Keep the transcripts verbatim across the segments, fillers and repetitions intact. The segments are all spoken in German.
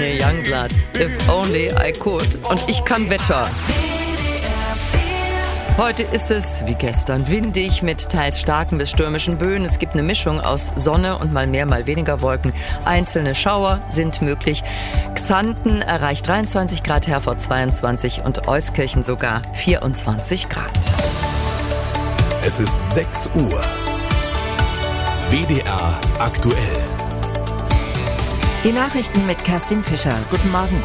Whitney Youngblood, If Only I Could. Und ich kann Wetter. Heute ist es, wie gestern, windig mit teils starken bis stürmischen Böen. Es gibt eine Mischung aus Sonne und mal mehr, mal weniger Wolken. Einzelne Schauer sind möglich. Xanten erreicht dreiundzwanzig Grad, Herford zweiundzwanzig und Euskirchen sogar vierundzwanzig Grad. Es ist sechs Uhr. W D R aktuell. Die Nachrichten mit Kerstin Fischer. Guten Morgen.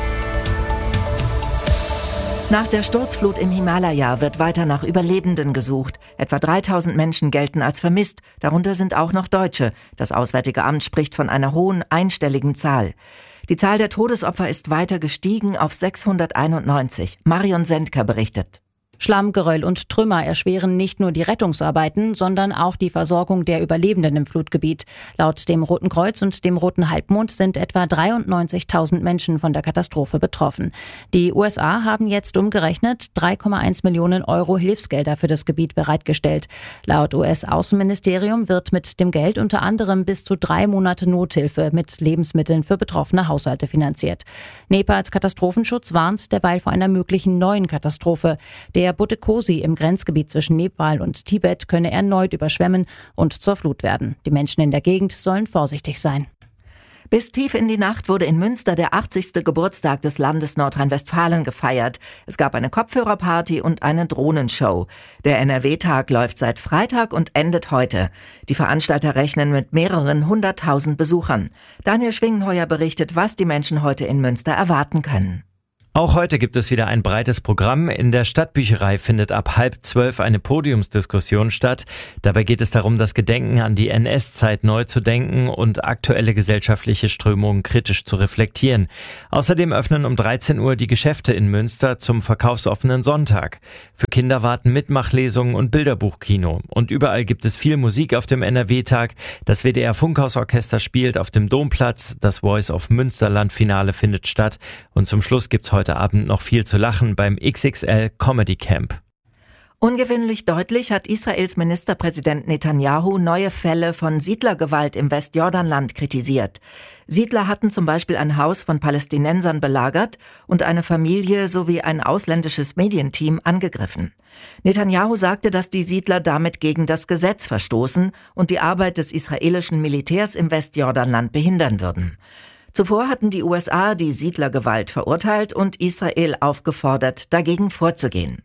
Nach der Sturzflut im Himalaya wird weiter nach Überlebenden gesucht. Etwa dreitausend Menschen gelten als vermisst. Darunter sind auch noch Deutsche. Das Auswärtige Amt spricht von einer hohen, einstelligen Zahl. Die Zahl der Todesopfer ist weiter gestiegen auf sechshunderteinundneunzig. Marion Sendker berichtet. Schlamm, Geröll und Trümmer erschweren nicht nur die Rettungsarbeiten, sondern auch die Versorgung der Überlebenden im Flutgebiet. Laut dem Roten Kreuz und dem Roten Halbmond sind etwa dreiundneunzigtausend Menschen von der Katastrophe betroffen. Die U S A haben jetzt umgerechnet drei Komma eins Millionen Euro Hilfsgelder für das Gebiet bereitgestellt. Laut U S-Außenministerium wird mit dem Geld unter anderem bis zu drei Monate Nothilfe mit Lebensmitteln für betroffene Haushalte finanziert. Nepals Katastrophenschutz warnt derweil vor einer möglichen neuen Katastrophe. Der Der Butikosi im Grenzgebiet zwischen Nepal und Tibet könne erneut überschwemmen und zur Flut werden. Die Menschen in der Gegend sollen vorsichtig sein. Bis tief in die Nacht wurde in Münster der achtzigste Geburtstag des Landes Nordrhein-Westfalen gefeiert. Es gab eine Kopfhörerparty und eine Drohnenshow. Der N R W-Tag läuft seit Freitag und endet heute. Die Veranstalter rechnen mit mehreren hunderttausend Besuchern. Daniel Schwingenheuer berichtet, was die Menschen heute in Münster erwarten können. Auch heute gibt es wieder ein breites Programm. In der Stadtbücherei findet ab halb zwölf eine Podiumsdiskussion statt. Dabei geht es darum, das Gedenken an die N S-Zeit neu zu denken und aktuelle gesellschaftliche Strömungen kritisch zu reflektieren. Außerdem öffnen um dreizehn Uhr die Geschäfte in Münster zum verkaufsoffenen Sonntag. Für Kinder warten Mitmachlesungen und Bilderbuchkino. Und überall gibt es viel Musik auf dem N R W-Tag. Das W D R-Funkhausorchester spielt auf dem Domplatz. Das Voice of Münsterland-Finale findet statt. Und zum Schluss gibt's heute Heute Abend noch viel zu lachen beim X X L Comedy Camp. Ungewöhnlich deutlich hat Israels Ministerpräsident Netanyahu neue Fälle von Siedlergewalt im Westjordanland kritisiert. Siedler hatten zum Beispiel ein Haus von Palästinensern belagert und eine Familie sowie ein ausländisches Medienteam angegriffen. Netanyahu sagte, dass die Siedler damit gegen das Gesetz verstoßen und die Arbeit des israelischen Militärs im Westjordanland behindern würden. Zuvor hatten die U S A die Siedlergewalt verurteilt und Israel aufgefordert, dagegen vorzugehen.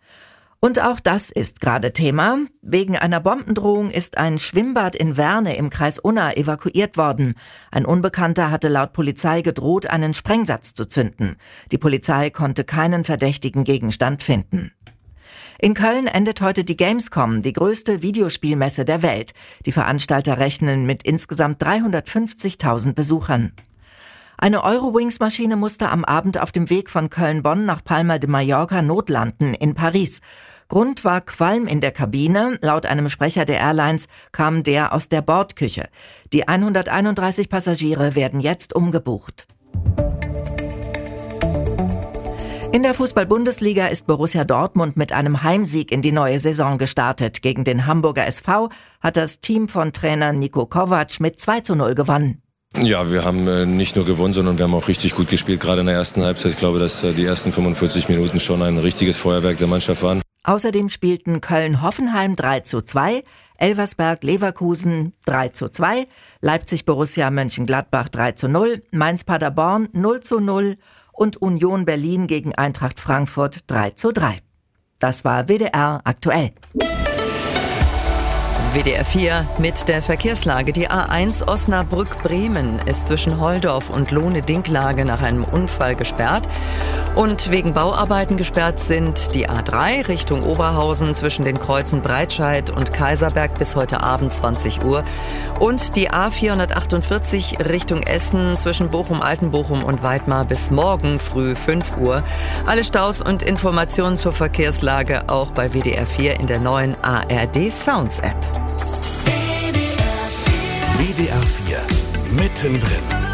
Und auch das ist gerade Thema. Wegen einer Bombendrohung ist ein Schwimmbad in Werne im Kreis Unna evakuiert worden. Ein Unbekannter hatte laut Polizei gedroht, einen Sprengsatz zu zünden. Die Polizei konnte keinen verdächtigen Gegenstand finden. In Köln endet heute die Gamescom, die größte Videospielmesse der Welt. Die Veranstalter rechnen mit insgesamt dreihundertfünfzigtausend Besuchern. Eine Eurowings-Maschine musste am Abend auf dem Weg von Köln-Bonn nach Palma de Mallorca notlanden in Paris. Grund war Qualm in der Kabine. Laut einem Sprecher der Airlines kam der aus der Bordküche. Die hunderteinunddreißig Passagiere werden jetzt umgebucht. In der Fußball-Bundesliga ist Borussia Dortmund mit einem Heimsieg in die neue Saison gestartet. Gegen den Hamburger S V hat das Team von Trainer Niko Kovac mit zwei zu null gewonnen. Ja, wir haben äh, nicht nur gewonnen, sondern wir haben auch richtig gut gespielt, gerade in der ersten Halbzeit. Ich glaube, dass äh, die ersten fünfundvierzig Minuten schon ein richtiges Feuerwerk der Mannschaft waren. Außerdem spielten Köln-Hoffenheim drei zu zwei, Elversberg-Leverkusen drei zu zwei, Leipzig-Borussia Mönchengladbach drei zu null, Mainz-Paderborn null zu null und Union Berlin gegen Eintracht Frankfurt drei zu drei. Das war W D R aktuell. W D R vier mit der Verkehrslage. Die A eins Osnabrück-Bremen ist zwischen Holdorf und Lohne-Dinklage nach einem Unfall gesperrt. Und wegen Bauarbeiten gesperrt sind die A drei Richtung Oberhausen zwischen den Kreuzen Breitscheid und Kaiserberg bis heute Abend zwanzig Uhr. Und die A vierhundertachtundvierzig Richtung Essen zwischen Bochum-Altenbochum und Weidmar bis morgen früh fünf Uhr. Alle Staus und Informationen zur Verkehrslage auch bei W D R vier in der neuen A R D Sounds App. W D R vier mittendrin.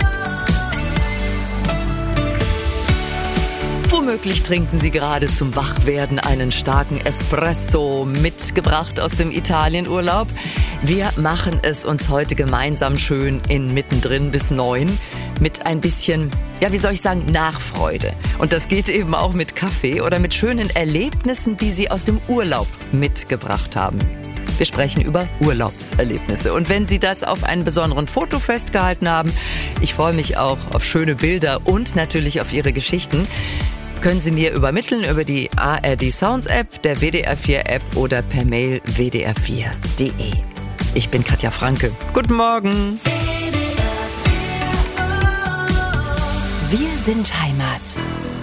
Womöglich trinken Sie gerade zum Wachwerden einen starken Espresso, mitgebracht aus dem Italienurlaub. Wir machen es uns heute gemeinsam schön in Mittendrin bis neun mit ein bisschen ja, wie soll ich sagen, Nachfreude. Und das geht eben auch mit Kaffee oder mit schönen Erlebnissen, die Sie aus dem Urlaub mitgebracht haben. Wir sprechen über Urlaubserlebnisse. Und wenn Sie das auf einem besonderen Foto festgehalten haben, ich freue mich auch auf schöne Bilder und natürlich auf Ihre Geschichten, können Sie mir übermitteln über die A R D Sounds App, der W D R vier App oder per Mail w d r vier punkt d e. Ich bin Katja Franke. Guten Morgen. Wir sind Heimat.